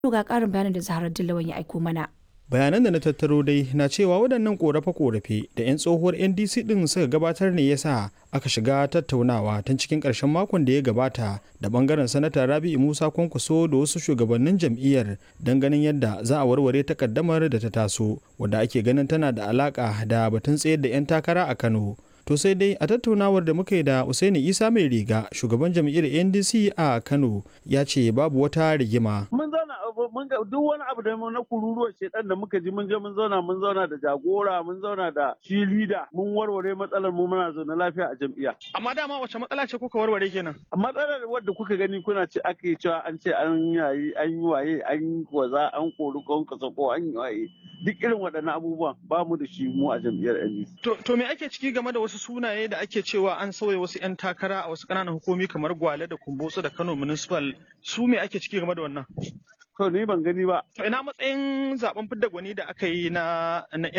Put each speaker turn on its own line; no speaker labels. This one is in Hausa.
Ga ƙarin bayanin da Zaharar Dillawan ya aiko mana.
Bayanan da na tattaro dai na cewa waɗannan ƙorafe-ƙorafe da 'yan tsohuwar NDC ɗin suka gabatar ne ya sa aka shiga tattaunawa tun cikin ƙarshen makon da ya gabata da ɓangaren sanata Rabi'u Musa Kwankwaso da wasu shugabannin jam'iyyar don ganin yadda za a warware takaddamar da ta taso wadda ake ganin tana da alaƙa da batun tsayar da 'yan takara a Kano. To sai dai a tattaunawar da muka yi da Usaini Isa Mai Riga, shugaban jam'iyyar NDC a Kano, ya ce babu wata rigima.
Mun zauna mun ga duk wani abu da na kururuwar shedan da muka ji mun je mun zauna da jagora, mun zauna da shi lida, mun warware matsalar mu muna zaune lafiya a jam'iyya.
Amma dama wace matsala ce kuka warware kenan?
Matsalar wadda kuka gani kuna ce ake cewa an ce an yayi an yi waye an yi waza an kori Kwankwaso ko an yi waye. Duk irin waɗannan abubuwan ba mu da shi mu a jam'iyyar NDC.
To me ake ciki game da wasu sunaye da ake cewa an sauya wasu 'yan takara a wasu ƙananan hukumi kamar Gwale da Kumbotso da Kano Municipal, su me ake ciki game da wannan?
To ni ban gani ba.
To ina matsayin zaben fidda gwani da aka yi na